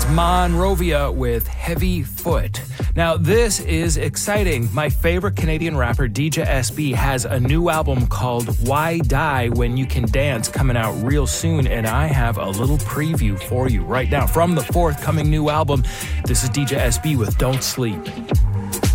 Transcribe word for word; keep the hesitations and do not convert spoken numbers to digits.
That's Monrovia with Heavy Foot. Now, this is exciting. My favorite Canadian rapper, D J S B, has a new album called Why Die When You Can Dance coming out real soon, and I have a little preview for you right now from the forthcoming new album. This is D J S B with Don't Sleep.